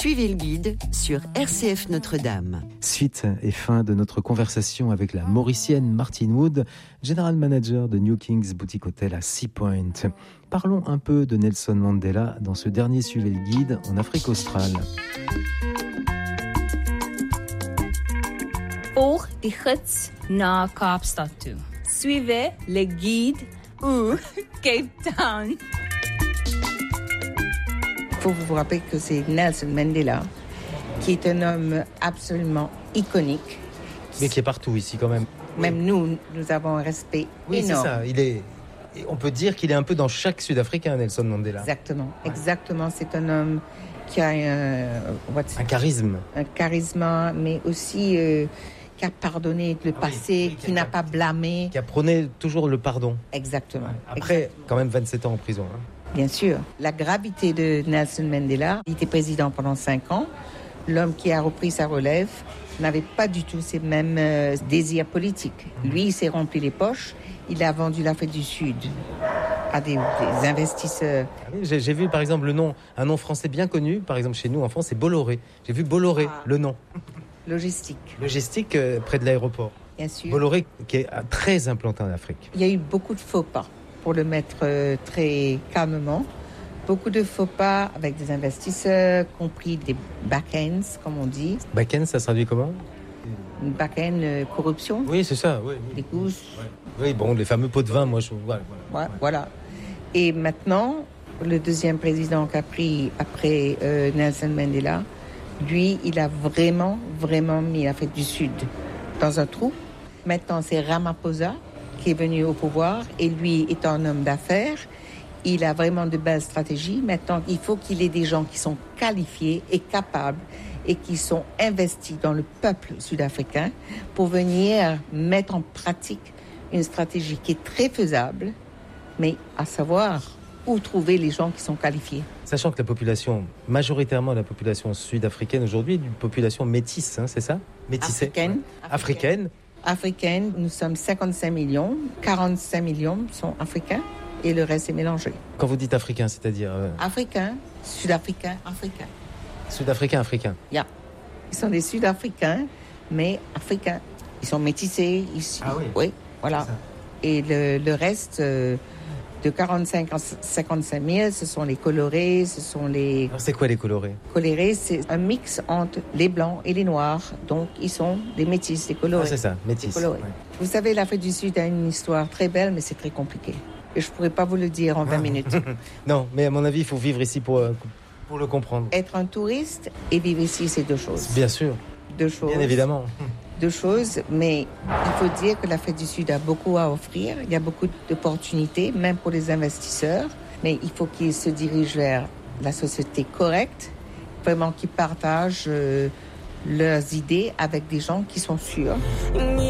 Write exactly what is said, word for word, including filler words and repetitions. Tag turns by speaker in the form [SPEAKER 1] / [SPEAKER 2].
[SPEAKER 1] Suivez le guide sur R C F Notre-Dame.
[SPEAKER 2] Suite et fin de notre conversation avec la Mauricienne Martine Wood, General Manager de New Kings Boutique Hotel à Sea Point. Parlons un peu de Nelson Mandela dans ce dernier Suivez le guide en Afrique australe.
[SPEAKER 3] Volg die gids naar Kaapstad toe. Suivez le guide ou Cape Town.
[SPEAKER 4] Il faut vous rappeler que c'est Nelson Mandela, qui est un homme absolument iconique.
[SPEAKER 5] Mais qui est partout ici quand même.
[SPEAKER 4] Même oui. nous, nous avons un respect
[SPEAKER 5] oui,
[SPEAKER 4] énorme.
[SPEAKER 5] Oui, c'est ça. Il est... On peut dire qu'il est un peu dans chaque Sud-Africain, Nelson Mandela.
[SPEAKER 4] Exactement. Ouais. Exactement. C'est un homme qui a un...
[SPEAKER 5] Un charisme.
[SPEAKER 4] Un charisme, mais aussi... Euh, qui a pardonné le passé, oui, oui, qui n'a pas blâmé.
[SPEAKER 5] Qui a prôné toujours le pardon.
[SPEAKER 4] Exactement.
[SPEAKER 5] Après,
[SPEAKER 4] Exactement.
[SPEAKER 5] quand même vingt-sept ans en prison. Hein.
[SPEAKER 4] Bien sûr. La gravité de Nelson Mandela, il était président pendant cinq ans. L'homme qui a repris sa relève n'avait pas du tout ces mêmes euh, désirs politiques. Lui, il s'est rempli les poches. Il a vendu l'Afrique du Sud à des, des investisseurs.
[SPEAKER 5] Ah oui, j'ai, j'ai vu par exemple le nom, un nom français bien connu, par exemple chez nous en France, c'est Bolloré. J'ai vu Bolloré, ah. le nom.
[SPEAKER 4] Logistique.
[SPEAKER 5] Logistique euh, près de l'aéroport.
[SPEAKER 4] Bien sûr.
[SPEAKER 5] Bolloré qui est très implanté en Afrique.
[SPEAKER 4] Il y a eu beaucoup de faux pas, pour le mettre euh, très calmement. Beaucoup de faux pas avec des investisseurs, compris des back-ends, comme on dit.
[SPEAKER 5] Back-end, ça se traduit comment ?
[SPEAKER 4] Une back-end, euh, corruption.
[SPEAKER 5] Oui, c'est ça. Oui, oui.
[SPEAKER 4] Des gousses.
[SPEAKER 5] Ouais. Oui, bon, les fameux pots de vin, moi, je... Voilà,
[SPEAKER 4] voilà. Ouais, voilà. Et maintenant, le deuxième président qu'a pris après euh, Nelson Mandela, lui, il a vraiment, vraiment mis l'Afrique du Sud dans un trou. Maintenant, c'est Ramaphosa qui est venu au pouvoir et lui est un homme d'affaires. Il a vraiment de belles stratégies. Maintenant, il faut qu'il ait des gens qui sont qualifiés et capables et qui sont investis dans le peuple sud-africain pour venir mettre en pratique une stratégie qui est très faisable, mais à savoir où trouver les gens qui sont qualifiés.
[SPEAKER 5] Sachant que la population, majoritairement la population sud-africaine aujourd'hui, est une population métisse, hein, c'est ça ? Métissée.
[SPEAKER 4] Africaine.
[SPEAKER 5] Africaine.
[SPEAKER 4] Africaine, nous sommes cinquante-cinq millions, quarante-cinq millions sont africains et le reste est mélangé.
[SPEAKER 5] Quand vous dites africain, c'est-à-dire euh...
[SPEAKER 4] Africains, sud-africains, africains.
[SPEAKER 5] Sud-africains, africains.
[SPEAKER 4] Yeah. Ils sont des sud-africains, mais africains. Ils sont métissés. Ils...
[SPEAKER 5] Ah oui.
[SPEAKER 4] Oui, voilà. Et le, le reste... Euh, de quarante-cinq à cinquante-cinq mille, ce sont les colorés, ce sont les...
[SPEAKER 5] Alors c'est quoi les colorés ?
[SPEAKER 4] Colorés, c'est un mix entre les blancs et les noirs. Donc, ils sont des métis, des colorés.
[SPEAKER 5] Ah, c'est ça, métis.
[SPEAKER 4] Ouais. Vous savez, l'Afrique du Sud a une histoire très belle, mais c'est très compliqué. Et je ne pourrais pas vous le dire en vingt minutes.
[SPEAKER 5] Non, mais à mon avis, il faut vivre ici pour, pour le comprendre.
[SPEAKER 4] Être un touriste et vivre ici, c'est deux choses.
[SPEAKER 5] Bien sûr.
[SPEAKER 4] Deux choses.
[SPEAKER 5] Bien évidemment.
[SPEAKER 4] Deux choses, mais il faut dire que l'Afrique du Sud a beaucoup à offrir. Il y a beaucoup d'opportunités, même pour les investisseurs. Mais il faut qu'ils se dirigent vers la société correcte, vraiment qu'ils partagent euh, leurs idées avec des gens qui sont sûrs.